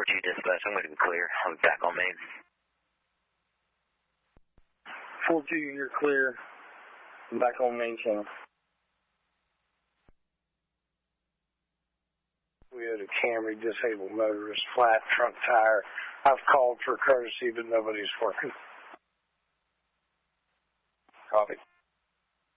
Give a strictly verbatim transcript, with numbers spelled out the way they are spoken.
four G dispatch, I'm going to be clear. I'm back on main. four G, you're clear. I'm back on main channel. We had a Camry disabled motorist, flat front tire. I've called for courtesy, but nobody's working. Copy.